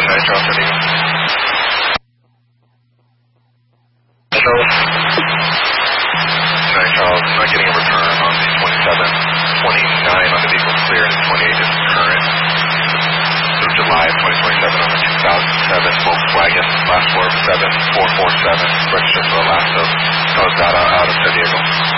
Night Charles, San Diego. Night Charles, not getting a return on the 27th. 29 on the vehicle clear, and 28 is current. Through July of 2027 on the 2007 Volkswagen Class 4 7447, registered for Alaska, Coast out of San Diego.